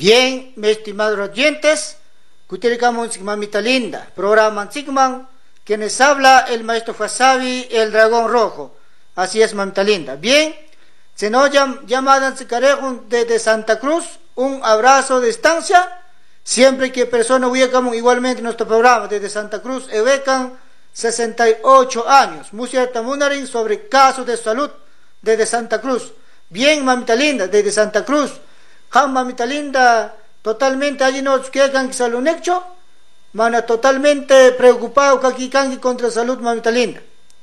Bien, mis estimados oyentes, Cutiricamos mamita linda, programa Sigman, quienes habla el maestro Fasabi, el dragón rojo. Así es, mamita linda. Bien, se nos llamadan Sicarejon desde Santa Cruz, un abrazo de distancia. Siempre que personas huyecan igualmente nuestro programa desde Santa Cruz, evecan 68 años. Música Tamunarin sobre casos de salud desde Santa Cruz. Bien, mamita linda, desde Santa Cruz. Mamita linda, totalmente allí nos quedan salud hecho. Mana totalmente preocupado que aquí cangi contra la salud, mamita linda.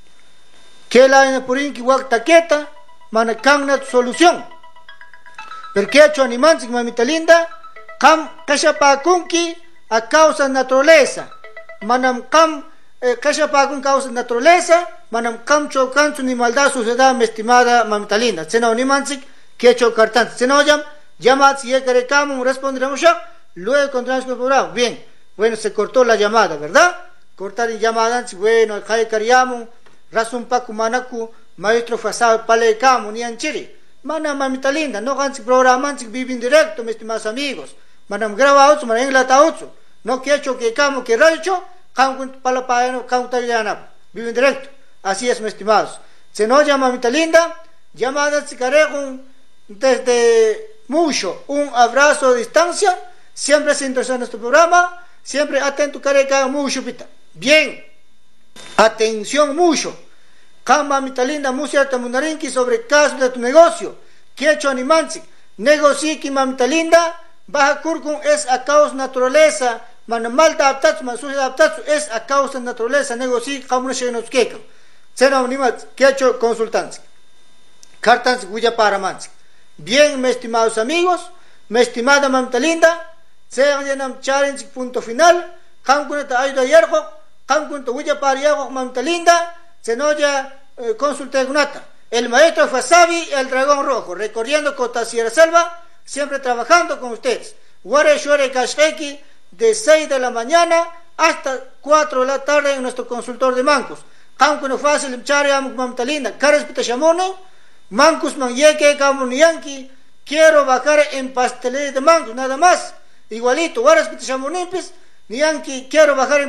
Que la en purin que wakta quieta, mana cangna solución. Porque hecho animansi, mamita linda, cam kashapakunki a causa naturaleza. Manam cam kashapakun causa naturaleza, manam cam chocansu ni maldad suceda, mi estimada mamita linda. Sena animansi que hecho cartante. Sena oyam, llama si querecamos, responderemos ya, luego continuamos con el programa. Bien, bueno, se cortó la llamada, ¿verdad? Cortar y llamada, bueno, el jai cariamo, razón pacu manacu, maestro fasado palecamo, ni anchiri. Mana mamita linda, no gansi programa, vive en directo, mis estimados amigos. Manam graba otro, manam englata otro. No que hecho que camo que racho, camo para paeno, camo tayana. Vive en directo. Así es, mis estimados. Se nos llama mamita linda, llamada Sicarejon desde mucho, un abrazo de distancia, siempre se interesa en nuestro programa, siempre atento careca mucho pita. Bien, atención mucho. Cama mamita linda, música tamunarinki sobre caso de tu negocio. Que hecho animansi, negocio que mamita linda, baja curcum es a causa naturaleza, man malta adaptatsu, man suya adaptatsu es a causa naturaleza, negocio como se nos queca. Se nos anima, que hecho consultansi. Cartans huya para mansi. Bien, mis estimados amigos, mi estimada mamita linda, se llenam challenge punto final. Camcuneta ayuda yerjo, camcuneta huya para yerjo, mamita linda, se nos ya consulta gunata. El maestro Fasabi, el dragón rojo, recorriendo Cota Sierra Selva, siempre trabajando con ustedes. Guare Shuare Kasheki, de 6 de la mañana hasta 4 de la tarde en nuestro consultor de mancos. Camco no fácil, chare amo mamita linda, cares pita chamone, mancos man yeke camunianki, quiero bajar en pastelería de mancos, nada más. Igualito, guaras pita chamonimpis, nianki, quiero bajar en